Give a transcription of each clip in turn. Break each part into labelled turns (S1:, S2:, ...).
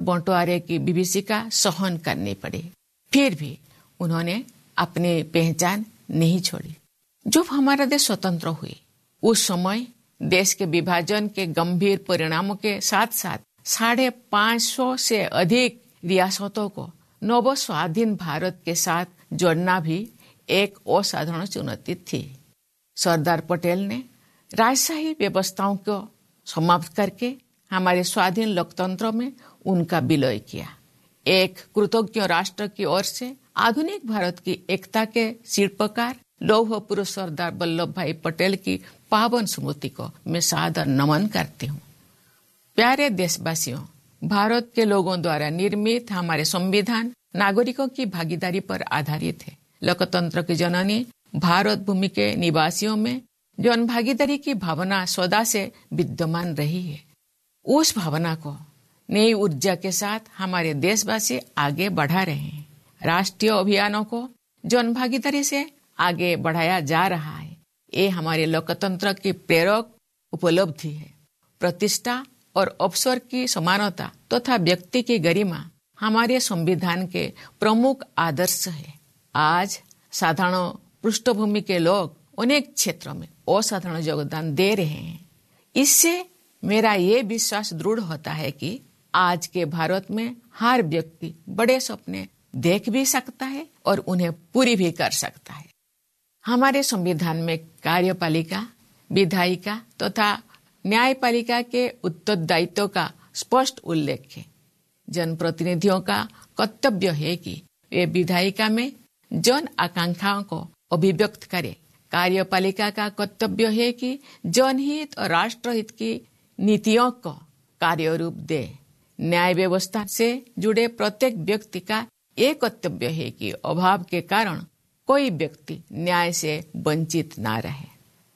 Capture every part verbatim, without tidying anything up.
S1: बंटवारे की विभीषिका सहन करनी पड़ी, फिर भी उन्होंने अपनी पहचान नहीं छोड़ी। जब हमारा देश स्वतंत्र हुई, उस समय देश के विभाजन के गंभीर परिणामों के साथ साथ साढ़े पांच सौ से अधिक रियासतों को नव स्वाधीन भारत के साथ जोड़ना भी एक असाधारण चुनौती थी। सरदार पटेल ने राजशाही व्यवस्थाओं को समाप्त करके हमारे स्वाधीन लोकतंत्र में उनका विलय किया। एक कृतज्ञ राष्ट्र की ओर से आधुनिक भारत की एकता के शिल्पकार लौह पुरुष सरदार वल्लभ भाई पटेल की पावन स्मृति को मैं सादर नमन करती हूँ। प्यारे देशवासियों, भारत के लोगों द्वारा निर्मित हमारे संविधान नागरिकों की भागीदारी पर आधारित है। लोकतंत्र की जननी भारत भूमि के निवासियों में जन भागीदारी की भावना सदा से विद्यमान रही है। उस भावना को नई ऊर्जा के साथ हमारे देशवासी आगे बढ़ा रहे हैं। राष्ट्रीय अभियानों को जन भागीदारी से आगे बढ़ाया जा रहा है। ये हमारे लोकतंत्र की प्रेरक उपलब्धि है। प्रतिष्ठा और अवसर की समानता तथा व्यक्ति की गरिमा हमारे संविधान के प्रमुख आदर्श है। आज साधारण पृष्ठभूमि के लोग अनेक क्षेत्रों में असाधारण योगदान दे रहे हैं। इससे मेरा ये विश्वास दृढ़ होता है कि आज के भारत में हर व्यक्ति बड़े सपने देख भी सकता है और उन्हें पूरी भी कर सकता है। हमारे संविधान में कार्यपालिका, विधायिका तथा न्यायपालिका के उत्तरदायित्व का स्पष्ट उल्लेख है। जनप्रतिनिधियों का कर्तव्य है कि वे विधायिका में जन आकांक्षाओं को अभिव्यक्त करे। कार्यपालिका का कर्तव्य है कि जनहित और राष्ट्रहित की नीतियों को कार्य रूप दे। न्याय व्यवस्था से जुड़े प्रत्येक व्यक्ति का ये कर्तव्य है कि अभाव के कारण कोई व्यक्ति न्याय से वंचित ना रहे।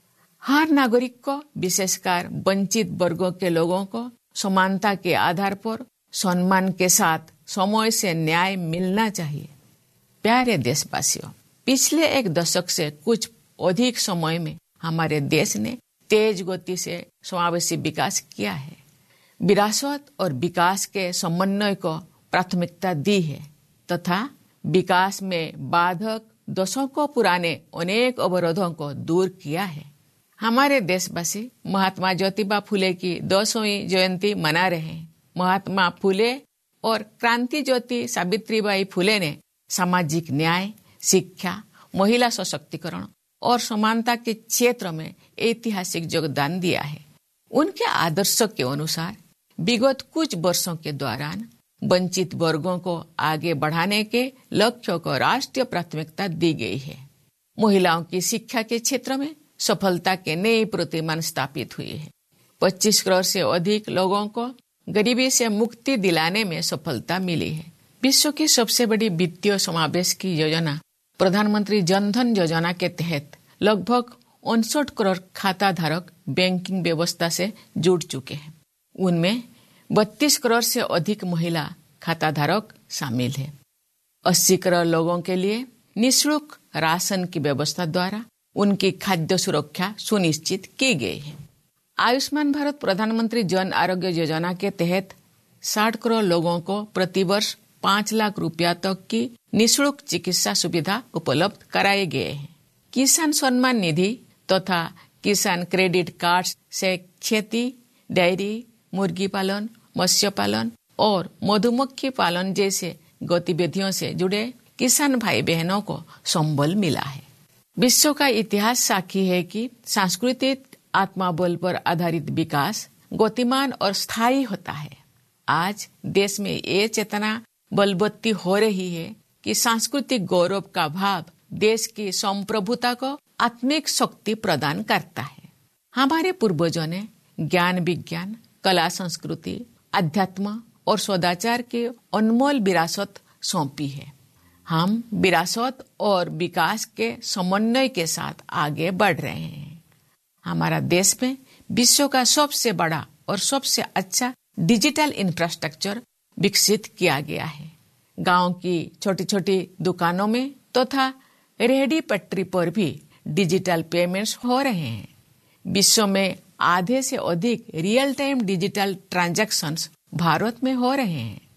S1: हर नागरिक को, विशेषकर वंचित वर्गों के लोगों को समानता के आधार पर सम्मान के साथ समय से न्याय मिलना चाहिए। प्यारे देशवासियों, पिछले एक दशक से कुछ अधिक समय में हमारे देश ने तेज गति से समावेशी विकास किया है। विरासत और विकास के समन्वय को प्राथमिकता दी है तथा विकास में बाधक दशकों पुराने अनेक अवरोधों को दूर किया है। हमारे देशवासी महात्मा ज्योतिबा फुले की दो सौवीं जयंती मना रहे हैं। महात्मा फुले और क्रांति ज्योति सावित्रीबाई फुले ने सामाजिक न्याय, शिक्षा, महिला सशक्तिकरण और समानता के क्षेत्र में ऐतिहासिक योगदान दिया है। उनके आदर्शों के अनुसार विगत कुछ वर्षों के दौरान वंचित वर्गों को आगे बढ़ाने के लक्ष्य को राष्ट्रीय प्राथमिकता दी गई है। महिलाओं की शिक्षा के क्षेत्र में सफलता के नए प्रतिमान स्थापित हुए हैं। पच्चीस करोड़ से अधिक लोगों को गरीबी से मुक्ति दिलाने में सफलता मिली है। विश्व की सबसे बड़ी वित्तीय समावेश की योजना प्रधानमंत्री जन धन योजना के तहत लगभग उनसठ करोड़ खाता धारक बैंकिंग व्यवस्था से जुड़ चुके हैं। उनमें बत्तीस करोड़ से अधिक महिला खाता धारक शामिल है। अस्सी करोड़ लोगों के लिए निःशुल्क राशन की व्यवस्था द्वारा उनकी खाद्य सुरक्षा सुनिश्चित की गई है। आयुष्मान भारत प्रधानमंत्री जन आरोग्य योजना के तहत साठ करोड़ लोगों को प्रतिवर्ष पाँच लाख रुपया तक की निःशुल्क चिकित्सा सुविधा उपलब्ध कराए गए हैं। किसान सम्मान निधि तथा किसान क्रेडिट कार्ड से खेती, डेयरी, मुर्गी पालन, मत्स्य पालन और मधुमक्खी पालन जैसे गतिविधियों से जुड़े किसान भाई बहनों को संबल मिला है। विश्व का इतिहास साक्षी है कि सांस्कृतिक आत्मबल पर आधारित विकास गतिमान और स्थायी होता है। आज देश में ये चेतना बलवत्ती हो रही है कि सांस्कृतिक गौरव का भाव देश की संप्रभुता को आत्मिक शक्ति प्रदान करता है। हमारे पूर्वजों ने ज्ञान, विज्ञान, कला, संस्कृति, अध्यात्म और सदाचार की अनमोल विरासत सौंपी है। हम विरासत और विकास के समन्वय के साथ आगे बढ़ रहे हैं। हमारा देश में विश्व का सबसे बड़ा और सबसे अच्छा डिजिटल इंफ्रास्ट्रक्चर विकसित किया गया है। गांव की छोटी छोटी दुकानों में तथा तो रेहड़ी पटरी पर भी डिजिटल पेमेंट्स हो रहे हैं। विश्व में आधे से अधिक real time digital transactions Bharat में हो रहे हैं।